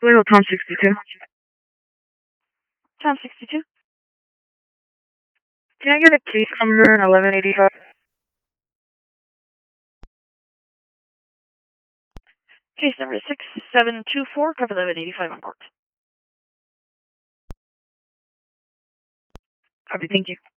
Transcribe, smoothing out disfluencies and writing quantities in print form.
Toledo, Tom 62. Tom 62. Can I get a case number 1185? Case number 6724, cover 1185 on court. Copy, thank you.